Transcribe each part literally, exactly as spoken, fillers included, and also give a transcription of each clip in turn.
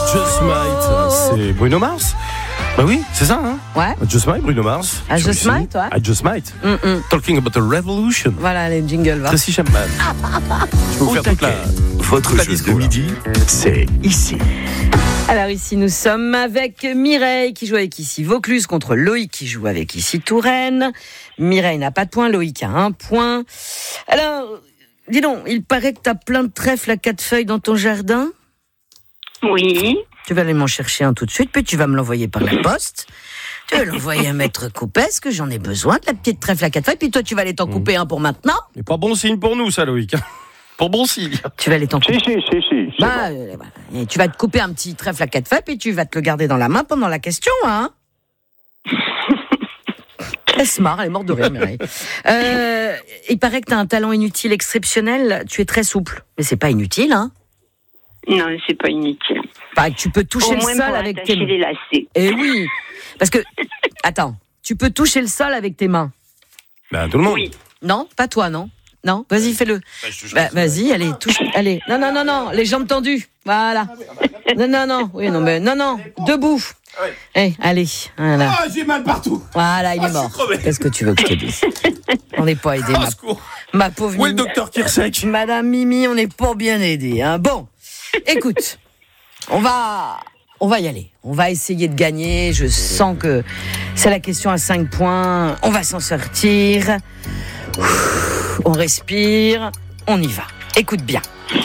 Just Might, c'est Bruno Mars. Bah oui, c'est ça, hein. Ouais. I Just Might, Bruno Mars. I Just Might, ouais. I Just Might. Mm-mm. Talking about the revolution. Voilà les jingles, va. Tracy Chapman. Je peux vous faire toute la... Votre la jeu disco, de là. midi, c'est ici. Alors ici nous sommes avec Mireille qui joue avec ici Vaucluse contre Loïc qui joue avec ici Touraine. Mireille n'a pas de point, Loïc a un point. Alors, dis donc, il paraît que t'as plein de trèfles à quatre feuilles dans ton jardin. Oui. Tu vas aller m'en chercher un tout de suite, puis tu vas me l'envoyer par la poste. Tu vas l'envoyer à Maître Coupet, parce que j'en ai besoin de la petite trèfle à quatre feuilles, puis toi tu vas aller t'en couper un pour maintenant. C'est pas bon signe pour nous, ça, Loïc. Pour bon signe. Tu vas aller t'en couper. Si, si, si, si. c'est Bah, bon. euh, voilà. Et tu vas te couper un petit trèfle à quatre feuilles, puis tu vas te le garder dans la main pendant la question, hein. Elle se marre, elle est morte de rire, Mireille. Euh, il paraît que tu as un talent inutile exceptionnel, tu es très souple. Mais c'est pas inutile, hein. Non, c'est pas inutile. Bah, tu peux toucher Au le moins sol pour avec attacher tes mains. les lacets. Eh oui, parce que, attends, tu peux toucher le sol avec tes mains. Bah, tout le monde. Oui. Non, pas toi, non. Non, vas-y, fais-le. Bah, vas-y, allez, touche. Allez, non, non, non, non, les jambes tendues. Voilà. Non, non, non, oui, non, mais non, non, debout. Eh, allez, voilà. Ah, j'ai mal partout. Voilà, il est mort. Qu'est-ce que tu veux que je te dise? On n'est pas aidé, Au ma, secours. ma pauvre Où est le Mimi. docteur Kirsek? Madame Mimi, on n'est pas bien aidé. Hein. Bon, écoute, on va, on va y aller. On va essayer de gagner. Je sens que c'est la question à cinq points. On va s'en sortir. On respire. On y va. Écoute bien.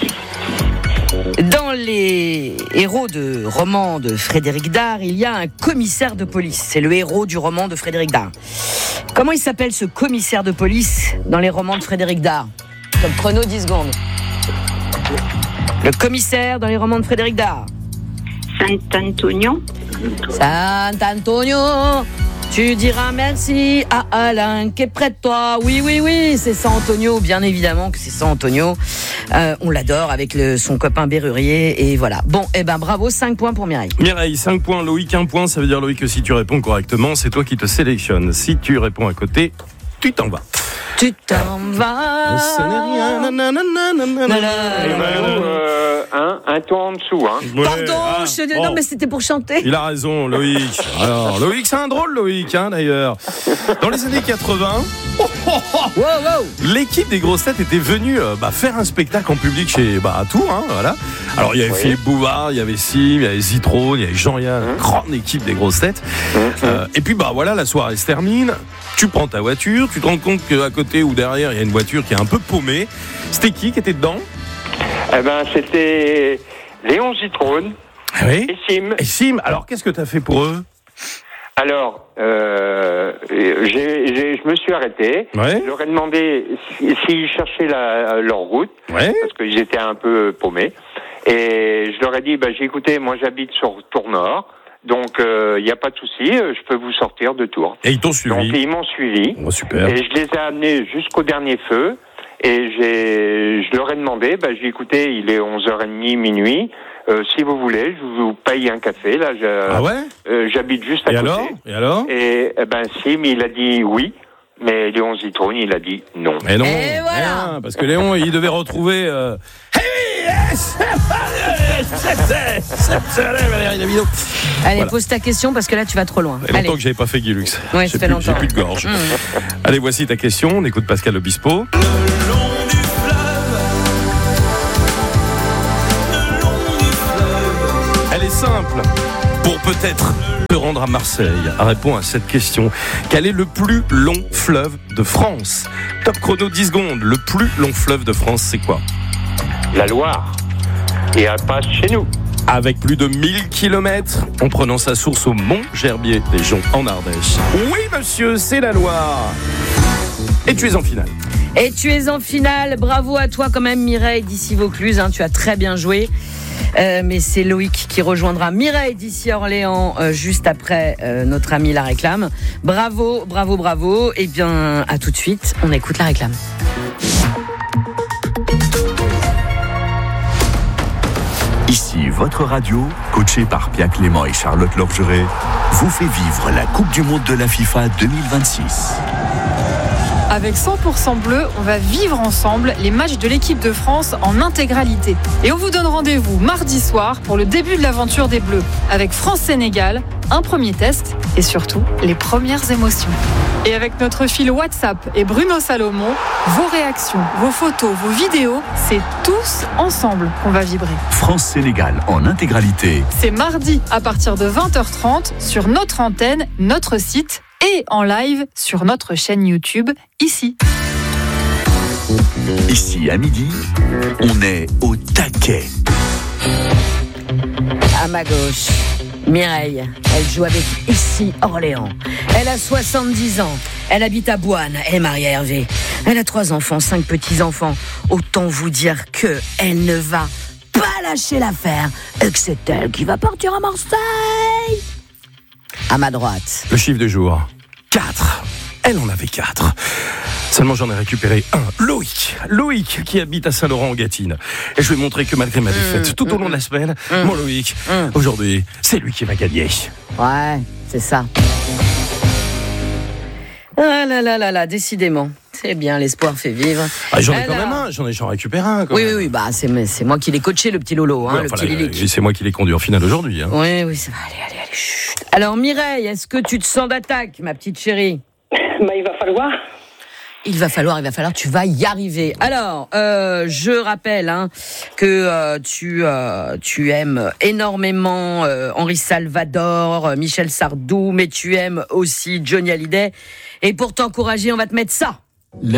Dans les héros de romans de Frédéric Dard, il y a un commissaire de police. C'est le héros du roman de Frédéric Dard. Comment il s'appelle ce commissaire de police dans les romans de Frédéric Dard? Comme chrono, dix secondes. Le commissaire dans les romans de Frédéric Dard. Saint-Antonio. Saint-Antonio, tu diras merci à Alain qui est près de toi. Oui, oui, oui, c'est Saint-Antonio, bien évidemment que c'est Saint-Antonio. Euh, on l'adore avec le, son copain Bérurier, et voilà. Bon, eh ben bravo, cinq points pour Mireille. Mireille, cinq points, Loïc, un point. Ça veut dire, Loïc, que si tu réponds correctement, c'est toi qui te sélectionnes. Si tu réponds à côté, tu t'en vas. Tu t'en vas. Ce n'est rien. nanana. Euh, hein, un ton en dessous, hein. Ouais, Pardon, ah, je te... bon. non mais c'était pour chanter. Il a raison, Loïc. Alors, Loïc, c'est un drôle, Loïc, hein, d'ailleurs. Dans les années quatre-vingts, oh, oh, oh, Wow, wow. l'équipe des grosses têtes était venue euh, bah, faire un spectacle en public chez bah, à Tours, hein, voilà. Alors il y avait Oui. Philippe Bouvard, il y avait Sim, il y avait Zitrone, il y avait Jean-Yann, Mmh. grande équipe des grosses têtes. Mmh. Euh, et puis bah voilà, la soirée se termine. Tu prends ta voiture, tu te rends compte qu'à côté ou derrière il y a une voiture qui est un peu paumée. C'était qui qui était dedans? Eh ben, c'était Léon Zitrone Oui. et Sim. Et Sim, alors qu'est-ce que t'as fait pour eux? Alors, euh, j'ai, j'ai, je me suis arrêté. Ouais. Je leur ai demandé si- s'ils cherchaient la, leur route, Ouais. parce qu'ils étaient un peu paumés. Et je leur ai dit, bah, j'ai écouté, moi j'habite sur Tours-Nord, donc il euh, n'y a pas de souci, je peux vous sortir de Tours. Et ils t'ont Donc suivi. ils m'ont suivi. Oh, super. Et je les ai amenés jusqu'au dernier feu. Et j'ai, je leur ai demandé, bah, j'ai écouté, il est onze heures trente, minuit. Euh, si vous voulez, je vous paye un café. Là, je, Ah ouais? euh, j'habite juste à Et côté. alors? Et alors? Et eh ben, Sim, il a dit oui. Mais Léon Zitrone, il a dit non. Et non. Et voilà. Rien, parce que Léon, il devait retrouver. Euh... Hey, oui, yes, Allez, Voilà. pose ta question parce que là tu vas trop loin. Ça fait Allez. longtemps que j'avais pas fait Guilux. Ouais, J'ai ça fait plus- J'ai longtemps. plus de gorge. Mmh. Allez, voici ta question. On écoute Pascal Obispo. Elle est simple. Pour peut-être te rendre à Marseille, réponds à cette question. Quel est le plus long fleuve de France? Top chrono dix secondes. Le plus long fleuve de France, c'est quoi? La Loire. Et elle passe chez nous. Avec plus de mille kilomètres, en prenant sa source au Mont Gerbier des Joncs en Ardèche. Oui, monsieur, c'est la Loire. Et tu es en finale. Et tu es en finale. Bravo à toi quand même, Mireille d'ici Vaucluse. Hein, tu as très bien joué. Euh, mais c'est Loïc qui rejoindra Mireille d'ici Orléans euh, juste après euh, notre ami La Réclame. Bravo, bravo, bravo. Et bien, à tout de suite. On écoute La Réclame. Ici, votre radio, coachée par Pierre Clément et Charlotte Lorgeret, vous fait vivre la Coupe du Monde de la FIFA deux mille vingt-six. Avec cent pour cent Bleu, on va vivre ensemble les matchs de l'équipe de France en intégralité. Et on vous donne rendez-vous mardi soir pour le début de l'aventure des Bleus, avec France-Sénégal, un premier test et surtout les premières émotions. Et avec notre fil WhatsApp et Bruno Salomon, vos réactions, vos photos, vos vidéos, c'est tous ensemble qu'on va vibrer. France-Sénégal en intégralité. C'est mardi à partir de vingt heures trente sur notre antenne, notre site et en live sur notre chaîne YouTube, ici. Ici à midi, on est au taquet. À ma gauche, Mireille, elle joue avec Ici Orléans. Elle a soixante-dix ans, elle habite à Boine, elle est mariée à Hervé. Elle a trois enfants, cinq petits-enfants. Autant vous dire que elle ne va pas lâcher l'affaire et que c'est elle qui va partir à Marseille. À ma droite. Le chiffre du jour, quatre. Elle en avait quatre. Seulement j'en ai récupéré un. Loïc. Loïc qui habite à Saint-Laurent-en-Gâtine. Et je vais montrer que malgré ma défaite, mmh, tout au long mmh, de la semaine, mmh, mon Loïc, mmh. aujourd'hui, c'est lui qui va gagner. Ouais, c'est ça. Ah là là là là, décidément. C'est bien, l'espoir fait vivre. Ah, j'en ai Alors... quand même un, j'en ai, j'en récupère un. Quand oui, même. oui, oui, bah, c'est, c'est moi qui l'ai coaché, le petit Lolo, hein, ouais, le enfin, petit Lilic. C'est moi qui l'ai conduit en finale aujourd'hui. Hein. Oui, oui, ça va, allez, allez, allez, chut. Alors Mireille, est-ce que tu te sens d'attaque, ma petite chérie ? Bah, il va falloir. Il va falloir, il va falloir, tu vas y arriver. Alors, euh, je rappelle hein, que euh, tu euh, tu aimes énormément euh, Henri Salvador, euh, Michel Sardou, mais tu aimes aussi Johnny Hallyday. Et pour t'encourager, on va te mettre ça.